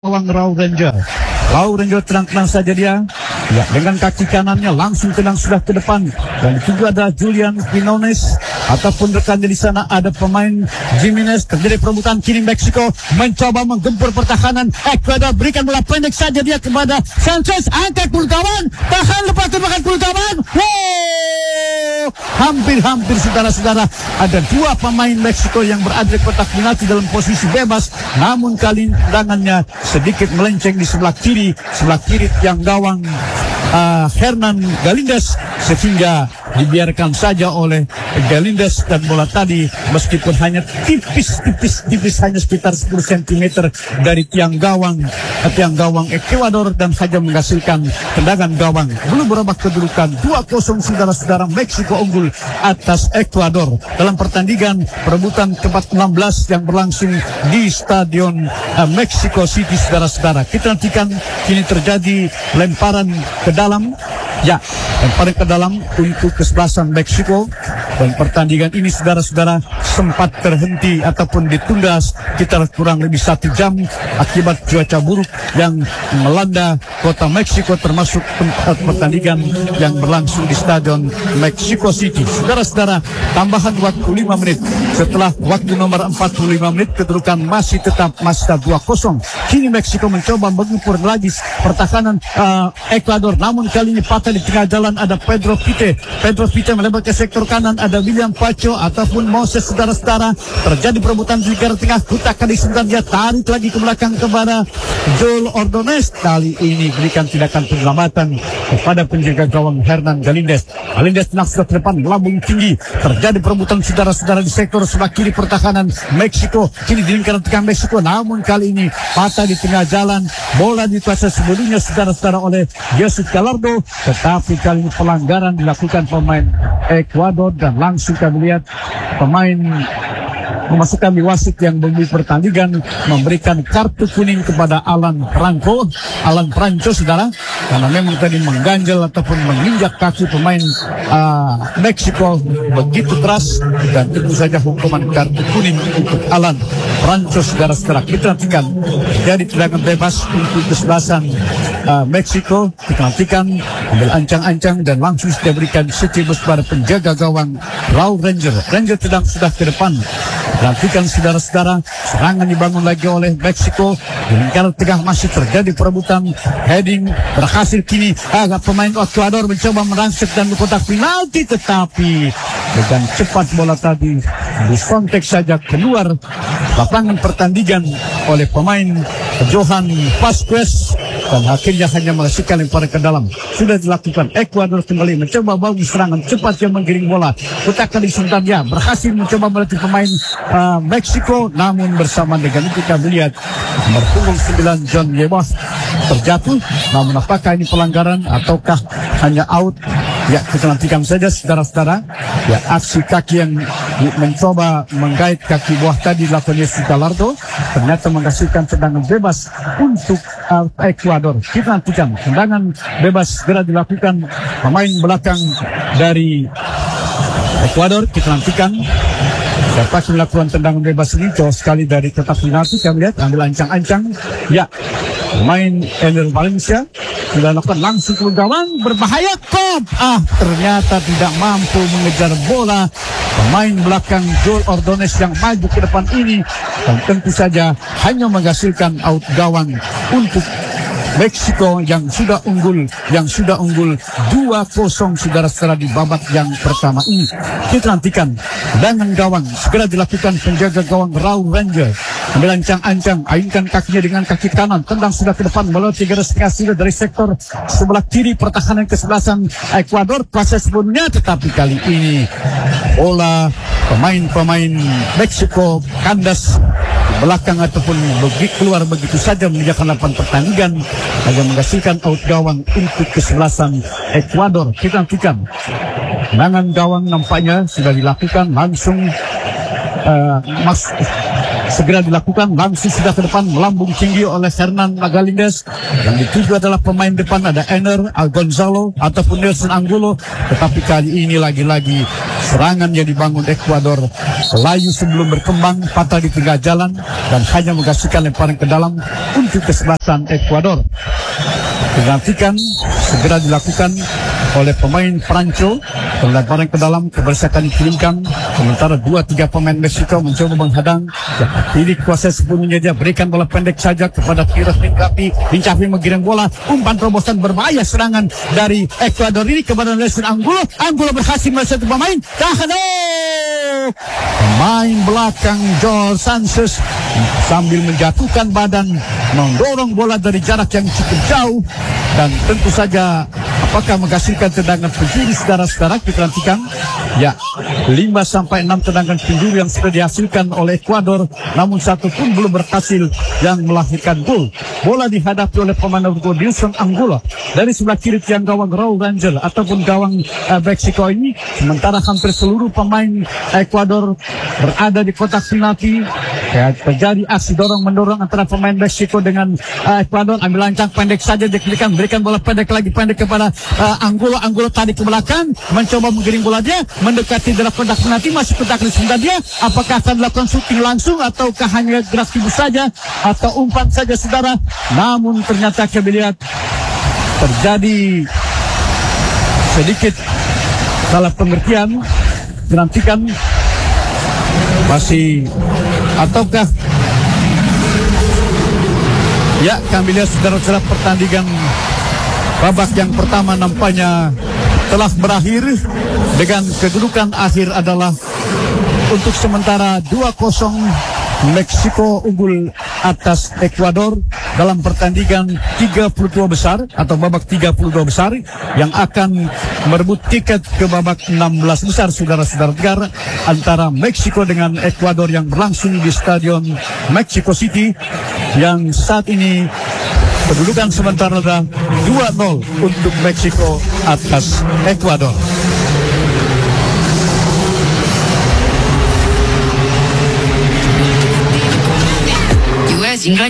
Gawang Raw Ranger. Raw Ranger tenang-tenang saja dia. Ya, dengan kaki kanannya langsung tenang sudah ke depan. Dan juga ada Julian Quinones ataupun rekannya di sana ada pemain Jimenez. Terjadi perebutan kini Meksiko mencoba menggempur pertahanan Ekuador. Berikan bola pendek saja dia kepada Sanchez. Angkat bulu kawan. Tahan lepas tembakan bulu kawan. Wow! Hampir saudara-saudara. Ada dua pemain Meksiko yang berada di kotak penalti dalam posisi bebas. Namun kali tangannya sedikit melenceng di sebelah kiri tiang gawang Hernan Galindez, sehingga dibiarkan saja oleh Galindez, dan bola tadi meskipun hanya tipis hanya sekitar 10 cm dari tiang gawang Ekuador dan saja menghasilkan tendangan gawang. Belum berubah kedudukan 2-0 saudara-saudara. Meksiko unggul atas Ekuador dalam pertandingan perebutan tempat 16 yang berlangsung di Stadion Mexico City saudara-saudara. Kita nantikan kini terjadi lemparan ke dalam. Ya, lemparan ke dalam untuk kesebelasan Meksiko. Dan pertandingan ini saudara-saudara sempat terhenti ataupun ditunda sekitar kurang lebih 1 jam akibat cuaca buruk yang melanda kota Meksiko, termasuk tempat pertandingan yang berlangsung di Stadion Mexico City. Saudara-saudara, tambahan waktu 5 menit. Setelah waktu nomor 45 menit, kedudukan masih 2-0. Kini Meksiko mencoba mengukur lagi pertahanan Ekuador, namun kali ini patah di tengah jalan. Ada Pedro Pite melempar ke sektor kanan. Ada William Pacho ataupun Moses saudara-saudara. Terjadi perebutan di garis tengah. Kutakan disimpan, dia tarik lagi ke belakang kepada Joel Ordonez. Kali ini berikan tindakan penyelamatan kepada penjaga gawang Hernan Galindez. Tenang sudah ke depan, melambung tinggi. Terjadi perebutan saudara-saudara di sektor sebelah kiri pertahanan Meksiko. Kini di lingkaran tengah Meksiko, namun kali ini patah di tengah jalan. Bola dikuasai sebelumnya saudara-saudara oleh Jesus Gallardo, tetapi kali ini pelanggaran dilakukan pemain Ekuador, dan langsung kami lihat pemain memasukkan wasit yang memberi pertandingan memberikan kartu kuning kepada Alan Franco saudara, karena memang tadi mengganjal ataupun menginjak kaki pemain Meksiko begitu keras, dan tentu saja hukuman kartu kuning untuk Alan Franco saudara-saudara. Kita nantikan jadi tendangan bebas untuk kesebelasan Meksiko. Kita nantikan ambil ancang-ancang dan langsung sudah berikan secibus pada penjaga gawang Raw Ranger sedang sudah ke depan. Nantikan saudara-saudara, serangan dibangun lagi oleh Meksiko. Di lingkaran tengah masih terjadi perebutan heading, berhasil kini pemain Ekuador mencoba merangsek dan kotak penalti, tetapi dengan cepat bola tadi disontek saja keluar lapangan pertandingan oleh pemain Johan Vasquez, dan akhirnya hanya menghasilkan lemparan ke dalam. Sudah dilakukan. Ekuador kembali mencoba bangun serangan cepat yang menggiring bola. Kutakan disuntannya berhasil mencoba melatih pemain Meksiko, namun bersama dengan itu kita melihat nomor punggung 9 John Yebos terjatuh. Namun apakah ini pelanggaran ataukah hanya out? Ya, kita nantikan saja saudara-saudara. Ya, aksi kaki yang mencoba menggait kaki buah tadi dilakukan Yesus Gallardo ternyata menghasilkan tendangan bebas untuk Ekuador. Kita nantikan tendangan bebas segera dilakukan pemain belakang dari Ekuador. Kita nantikan siapa yang melakukan tendangan bebas ini. Jauh sekali dari kotak penalti, kami lihat ambil ancang-ancang. Ya, pemain Ener Valencia sudah lakukan langsung ke gawang, berbahaya. Ternyata tidak mampu mengejar bola pemain belakang Joel Ordonez yang maju ke depan ini, dan tentu saja hanya menghasilkan out gawang untuk Meksiko yang sudah unggul 2-0 saudara-saudara di babak yang pertama ini. Kita nantikan dengan gawang segera dilakukan penjaga gawang Raw Ranger. Ambil ancang-ancang, ayunkan kakinya dengan kaki kanan, tendang sudah ke depan melewati garis tengah dari sektor sebelah kiri pertahanan kesebelasan Ekuador. Proses sebelumnya, tetapi kali ini bola pemain Meksiko kandas belakang ataupun keluar begitu saja meninggalkan lapangan pertandingan, hanya menghasilkan out gawang untuk kesebelasan Ekuador. Kita nantikan tendangan gawang nampaknya sudah dilakukan langsung segera dilakukan, langsung sudah ke depan melambung tinggi oleh Hernan Magalindes. Yang dituju adalah pemain depan ada Ener Gonzalo ataupun Nelson Angulo, tetapi kali ini lagi-lagi serangan yang dibangun Ekuador layu sebelum berkembang, patah di tengah jalan dan hanya menghasilkan lemparan ke dalam untuk kesebelasan Ekuador. Dinantikan segera dilakukan oleh pemain Franco, lemparan ke dalam kebersakan dikirimkan, sementara 2-3 pemain Meksiko mencoba menghadang. Ini kuasa sepenuhnya, dia berikan bola pendek saja kepada Piros Hincapi menggiring bola, umpan terobosan berbahaya serangan dari Ekuador ini kepada Nelson Angulo. Angulo berhasil melihat satu pemain, pemain belakang Joel Sanchez sambil menjatuhkan badan mendorong bola dari jarak yang cukup jauh, dan tentu saja apakah menghasilkan tendangan penjuru, saudara-saudara? Kita nantikan. Ya, 5-6 tendangan penjuru yang sudah dihasilkan oleh Ekuador, namun satu pun belum berhasil yang melahirkan gol. Bola dihadapi oleh pemain Nelson Angulo dari sebelah kiri tiang gawang Raul Rangel ataupun gawang Meksiko ini, sementara hampir seluruh pemain Ekuador berada di kotak penalti. Terjadi aksi dorong-mendorong antara pemain Meksiko dengan Ekuador. Ambil lancang pendek saja, berikan bola pendek kepada Angulo. Angulo tadi ke belakang, mencoba menggiring bola dia, mendekati dalam kotak penalti, masih kotak sebentar dia. Apakah akan dilakukan shooting langsung ataukah hanya gerak tubuh saja atau umpan saja, saudara? Namun ternyata kita lihat terjadi sedikit salah pengertian. Dinantikan masih ataukah ya, kami lihat saudara-saudara, pertandingan babak yang pertama nampaknya telah berakhir dengan kedudukan akhir adalah untuk sementara 2-0 Meksiko unggul atas Ekuador dalam pertandingan 32 besar atau babak 32 besar yang akan merebut tiket ke babak 16 besar, saudara-saudara, antara Meksiko dengan Ekuador yang berlangsung di Stadion Mexico City, yang saat ini kedudukan sementara 2-0 untuk Meksiko atas Ekuador. US